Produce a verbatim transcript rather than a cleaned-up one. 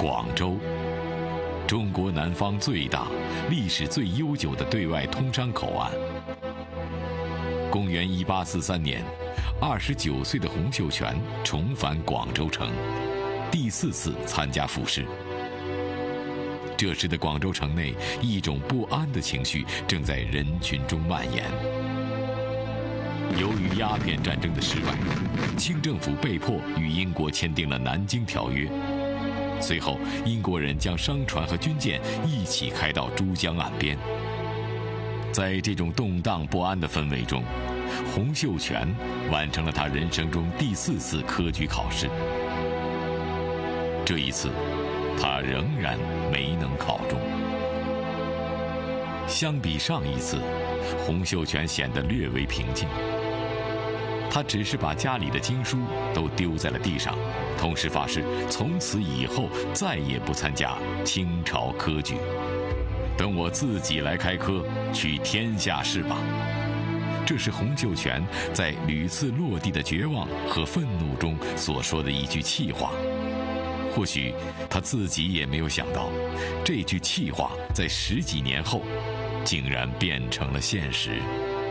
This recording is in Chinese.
广州，中国南方最大、历史最悠久的对外通商口岸。公元一八四三年，二十九岁的洪秀全重返广州城，第四次参加赋诗。这时的广州城内，一种不安的情绪正在人群中蔓延。由于鸦片战争的失败，清政府被迫与英国签订了《南京条约》。随后，英国人将商船和军舰一起开到珠江岸边。在这种动荡不安的氛围中，洪秀全完成了他人生中第四次科举考试。这一次，他仍然没能考中。相比上一次，洪秀全显得略为平静。他只是把家里的经书都丢在了地上，同时发誓从此以后再也不参加清朝科举，等我自己来开科，取天下事吧。这是洪秀全在屡次落地的绝望和愤怒中所说的一句气话。或许他自己也没有想到，这句气话在十几年后竟然变成了现实。